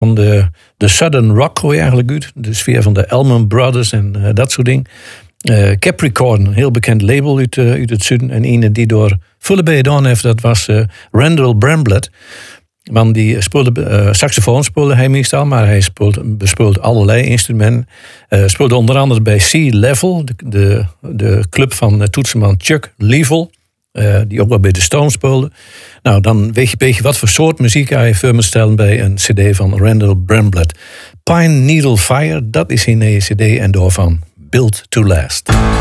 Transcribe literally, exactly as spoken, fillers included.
van de, de Southern Rock hoor je eigenlijk uit. De sfeer van de Allman Brothers en uh, dat soort dingen. Uh, Capricorn, een heel bekend label uit, uh, uit het zuiden. En een die door Fullebe gedaan heeft, dat was uh, Randall Bramblett. Want die speelde, uh, saxofoon speelde hij meestal, maar hij speelde, bespeelde allerlei instrumenten. Uh, speelde onder andere bij Sea Level, de, de, de club van uh, toetsenman Chuck Leavell. Uh, die ook wel bij de Stones speelde. Nou, dan weet je een beetje wat voor soort muziek hij voor me stellen bij een cd van Randall Bramblett. Pine Needle Fire, dat is een nieuwe cd en door van Built to Last.